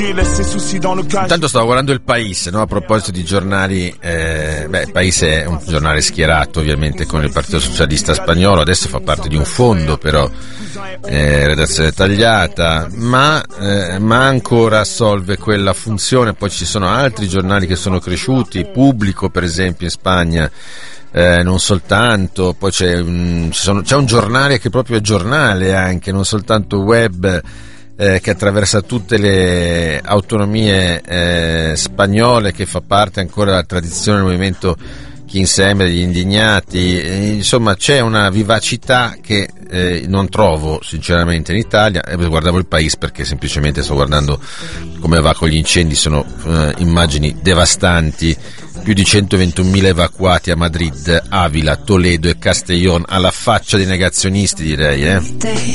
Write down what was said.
Intanto stavo guardando Il País, no? A proposito di giornali, Il País è un giornale schierato ovviamente con il Partito Socialista Spagnolo, adesso fa parte di un fondo però, redazione tagliata, ma ancora assolve quella funzione. Poi ci sono altri giornali che sono cresciuti, Pubblico per esempio in Spagna, non soltanto, poi c'è un giornale che proprio è giornale anche, non soltanto web, che attraversa tutte le autonomie spagnole, che fa parte ancora della tradizione del movimento Chi Insieme degli Indignati. Insomma c'è una vivacità che non trovo sinceramente in Italia. Guardavo Il País perché semplicemente sto guardando come va con gli incendi, sono immagini devastanti, più di 121.000 evacuati a Madrid, Avila, Toledo e Castellón, alla faccia dei negazionisti direi,